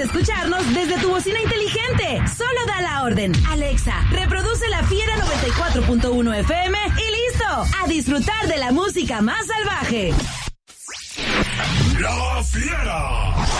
escucharnos desde tu bocina inteligente. Solo da la orden. Alexa, reproduce La Fiera 94.1 FM y listo. A disfrutar de la música más salvaje. La Fiera.